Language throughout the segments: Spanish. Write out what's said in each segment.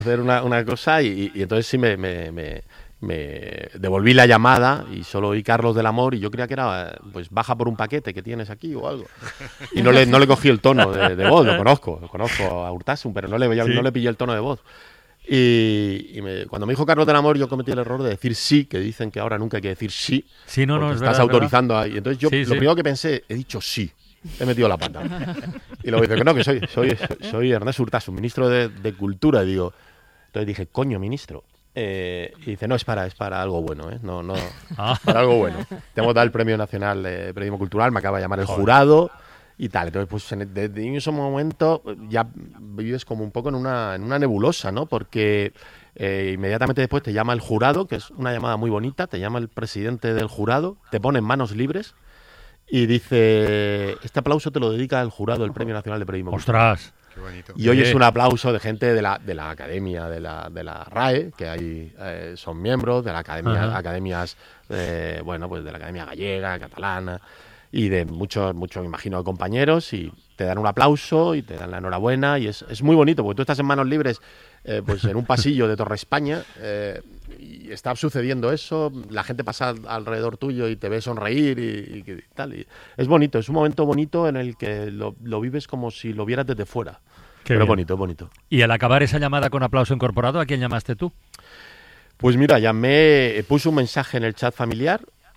hacer una cosa y entonces sí me devolví la llamada y solo oí Carlos del Amor y yo creía que era, pues baja por un paquete que tienes aquí o algo. Y no le cogí el tono de voz, lo conozco a Urtasun, pero no le pillé el tono de voz. Cuando me dijo Carlos del Amor, yo cometí el error de decir sí, que dicen que ahora nunca hay que decir sí. Sí, no, estás verdad, autorizando ahí. Entonces yo lo primero que pensé, he dicho sí. He metido la pata. Y luego dice que no, que soy Ernesto Urtasun, ministro de Cultura. Digo, entonces dije, coño, ministro. Y dice, no, es para algo bueno, ¿eh? No, es para algo bueno. Te hemos dado el Premio Nacional de Periodismo Cultural, me acaba de llamar el jurado y tal. Entonces, pues desde ese momento ya vives como un poco en una nebulosa, ¿no? Porque inmediatamente después te llama el jurado, que es una llamada muy bonita, te llama el presidente del jurado, te pone en manos libres y dice, este aplauso te lo dedica el jurado del Premio Nacional de Periodismo Cultural. ¡Ostras! Qué bonito. Y hoy es un aplauso de gente de la academia, de la RAE, que ahí son miembros, de la academia, academias, bueno, pues de la Academia Gallega, Catalana, y de muchos, me imagino, compañeros, y te dan un aplauso y te dan la enhorabuena, y es muy bonito, porque tú estás en manos libres, pues en un pasillo de Torre España, y está sucediendo eso, la gente pasa alrededor tuyo y te ve sonreír y tal. Y es bonito, es un momento bonito en el que lo vives como si lo vieras desde fuera. Qué Pero bien. bonito. Y al acabar esa llamada con aplauso incorporado, ¿a quién llamaste tú? Pues mira, puse un mensaje en el chat familiar,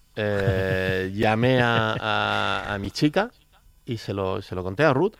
llamé a mi chica y se lo conté a Ruth.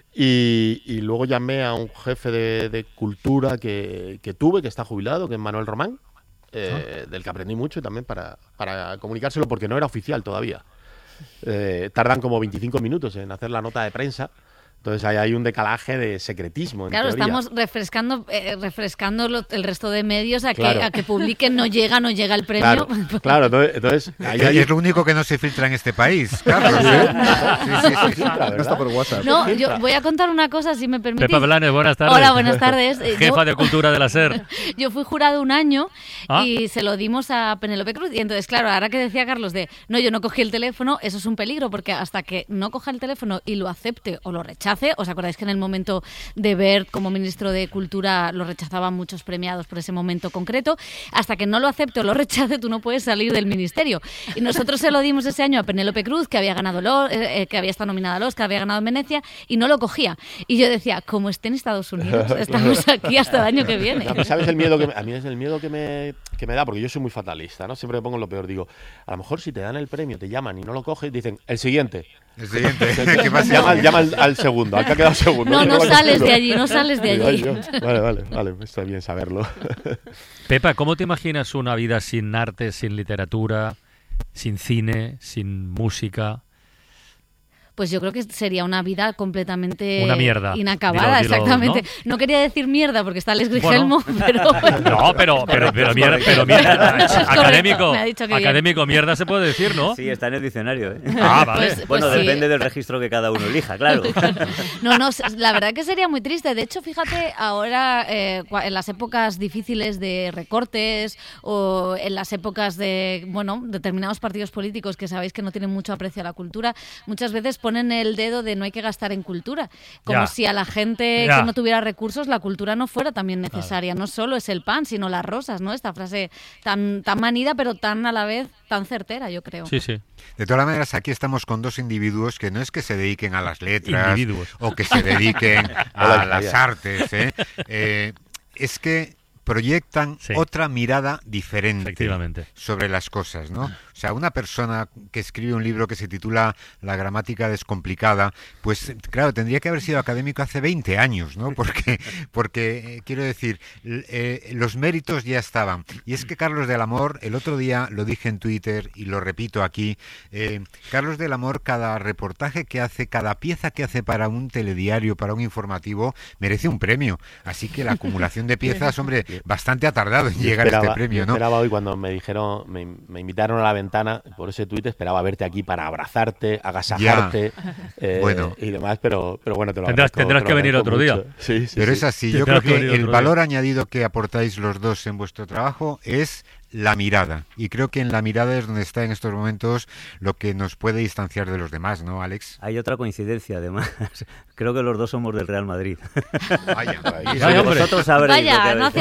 Y luego llamé a un jefe de cultura que tuve, que está jubilado, que es Manuel Román, del que aprendí mucho y también para comunicárselo porque no era oficial todavía. Tardan como 25 minutos en hacer la nota de prensa. Entonces ahí hay un decalaje de secretismo. Claro, en teoría. estamos refrescando el resto de medios a que publiquen no llega el premio. Claro, entonces Es lo único que no se filtra en este país, Carlos. Sí. No está por WhatsApp. No, yo voy a contar una cosa, si me permitís. Pepa Blanes, buenas tardes. Hola, buenas tardes. Jefa de Cultura de la SER. Yo fui jurado un año y se lo dimos a Penélope Cruz. Y entonces, claro, ahora que decía Carlos yo no cogí el teléfono, eso es un peligro, porque hasta que no coja el teléfono y lo acepte o lo rechace, ¿os acordáis que en el momento de Wert como ministro de Cultura lo rechazaban muchos premiados por ese momento concreto? Hasta que no lo acepte o lo rechace, tú no puedes salir del ministerio. Y nosotros se lo dimos ese año a Penélope Cruz, que había ganado que había estado nominada al Oscar, había ganado en Venecia, y no lo cogía. Y yo decía, como esté en Estados Unidos, estamos aquí hasta el año que viene. ¿Sabes el miedo a mí es el miedo que me da? Porque yo soy muy fatalista, ¿no? Siempre me pongo en lo peor. Digo, a lo mejor si te dan el premio, te llaman y no lo coges, dicen, el siguiente. ¿Qué pasa? Llama al segundo, al que ha quedado segundo. No sales de allí, no sales de allí. Vale, está bien saberlo. Pepa, ¿cómo te imaginas una vida sin arte, sin literatura, sin cine, sin música? Pues yo creo que sería una vida completamente una mierda, inacabada, dilo, exactamente. ¿no? No quería decir mierda porque está Alex Grigelmo, pero... No, pero mierda, académico, me ha dicho que académico, mierda se puede decir, ¿no? Sí, está en el diccionario, ¿eh? Ah, vale. Pues depende sí. del registro que cada uno elija, claro. No, la verdad que sería muy triste. De hecho, fíjate, ahora en las épocas difíciles de recortes o en las épocas de, determinados partidos políticos que sabéis que no tienen mucho aprecio a la cultura, muchas veces ponen el dedo de no hay que gastar en cultura. Como si a la gente que no tuviera recursos la cultura no fuera también necesaria. No solo es el pan, sino las rosas, ¿no? Esta frase tan manida, pero tan a la vez tan certera, yo creo. Sí. De todas maneras, aquí estamos con dos individuos que no es que se dediquen a las letras Individuos. o que se dediquen a las artes, es que proyectan otra mirada diferente sobre las cosas, ¿no? O sea, una persona que escribe un libro que se titula La gramática descomplicada, pues claro, tendría que haber sido académico hace 20 años, ¿no? Porque quiero decir, los méritos ya estaban. Y es que Carlos del Amor, el otro día lo dije en Twitter y lo repito aquí, Carlos del Amor, cada reportaje que hace, cada pieza que hace para un telediario, para un informativo, merece un premio. Así que la acumulación de piezas, hombre, bastante ha tardado en llegar a este premio, ¿no? Esperaba hoy cuando me dijeron, me invitaron a la ventana ventana, por ese tuit esperaba verte aquí para abrazarte, agasajarte y demás, pero bueno, te lo agradezco. Tendrás que venir otro día. Sí, pero es así, yo creo que el valor añadido que aportáis los dos en vuestro trabajo es la mirada, y creo que en la mirada es donde está en estos momentos lo que nos puede distanciar de los demás, ¿no, Alex? Hay otra coincidencia, además. Creo que los dos somos del Real Madrid. Vaya, vosotros sabréis. Vaya, no hace